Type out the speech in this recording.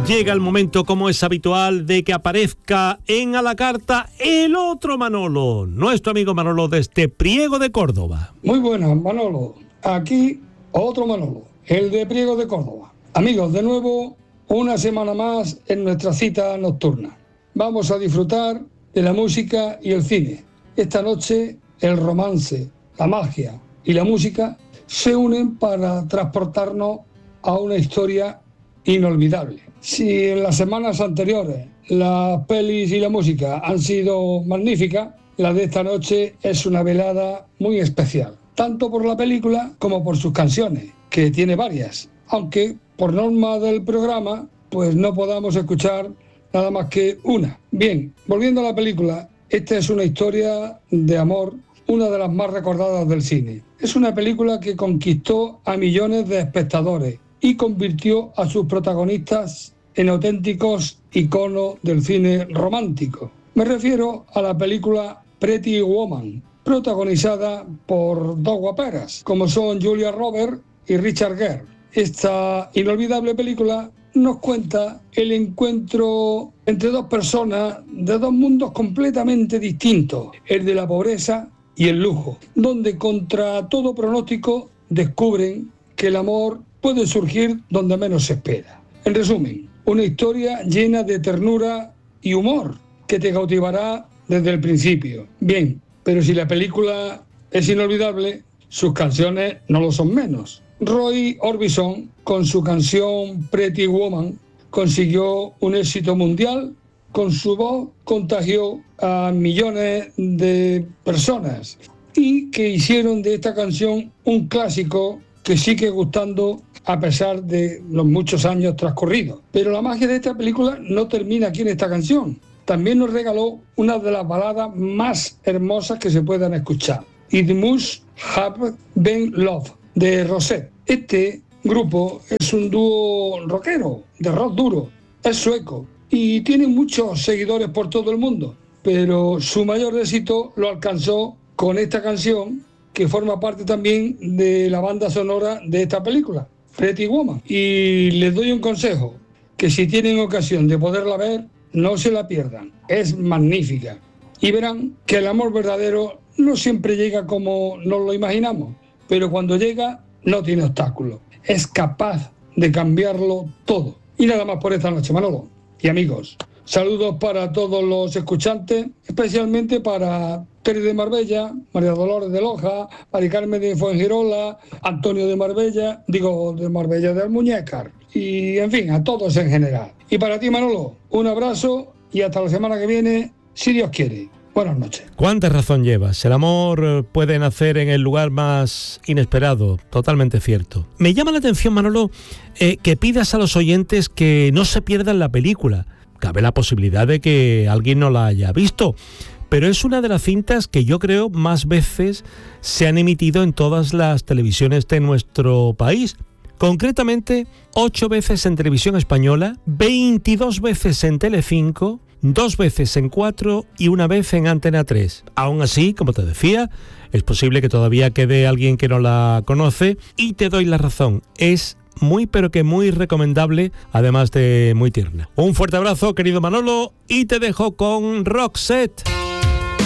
Llega el momento, como es habitual, de que aparezca en a la carta el otro Manolo, nuestro amigo Manolo desde Priego de Córdoba. Muy buenas, Manolo. Aquí otro Manolo, el de Priego de Córdoba. Amigos, de nuevo, una semana más en nuestra cita nocturna. Vamos a disfrutar de la música y el cine. Esta noche, el romance, la magia y la música se unen para transportarnos a una historia inolvidable. Si en las semanas anteriores las pelis y la música han sido magníficas, la de esta noche es una velada muy especial, tanto por la película como por sus canciones, que tiene varias, aunque por norma del programa pues no podamos escuchar nada más que una. Bien, volviendo a la película, esta es una historia de amor, una de las más recordadas del cine. Es una película que conquistó a millones de espectadores y convirtió a sus protagonistas en auténticos iconos del cine romántico. Me refiero a la película Pretty Woman, protagonizada por dos guaperas, como son Julia Roberts y Richard Gere. Esta inolvidable película nos cuenta el encuentro entre dos personas de dos mundos completamente distintos, el de la pobreza y el lujo, donde contra todo pronóstico descubren que el amor puede surgir donde menos se espera. En resumen, una historia llena de ternura y humor que te cautivará desde el principio. Bien, pero si la película es inolvidable, sus canciones no lo son menos. Roy Orbison, con su canción Pretty Woman, consiguió un éxito mundial. Con su voz contagió a millones de personas y que hicieron de esta canción un clásico que sigue gustando a pesar de los muchos años transcurridos. Pero la magia de esta película no termina aquí en esta canción. También nos regaló una de las baladas más hermosas que se puedan escuchar, It Must Have Been Love, de Rosette. Este grupo es un dúo rockero, de rock duro, es sueco y tiene muchos seguidores por todo el mundo, pero su mayor éxito lo alcanzó con esta canción, que forma parte también de la banda sonora de esta película, Pretty Woman. Y les doy un consejo, que si tienen ocasión de poderla ver, no se la pierdan, es magnífica. Y verán que el amor verdadero no siempre llega como nos lo imaginamos, pero cuando llega no tiene obstáculos, es capaz de cambiarlo todo. Y nada más por esta noche, Manolo y amigos. Saludos para todos los escuchantes, especialmente para Terry de Marbella, María Dolores de Loja, Mari Carmen de Fuengirola, Antonio de Marbella, de Marbella del Muñécar, y en fin, a todos en general. Y para ti, Manolo, un abrazo y hasta la semana que viene, si Dios quiere. Buenas noches. ¿Cuánta razón llevas? El amor puede nacer en el lugar más inesperado, totalmente cierto. Me llama la atención, Manolo, que pidas a los oyentes que no se pierdan la película. Cabe la posibilidad de que alguien no la haya visto, pero es una de las cintas que yo creo más veces se han emitido en todas las televisiones de nuestro país. Concretamente, 8 veces en Televisión Española, 22 veces en Telecinco, 2 veces en 4 y 1 vez en Antena 3. Aún así, como te decía, es posible que todavía quede alguien que no la conoce y te doy la razón. Es muy pero que muy recomendable, además de muy tierna. Un fuerte abrazo, querido Manolo, y te dejo con Roxette.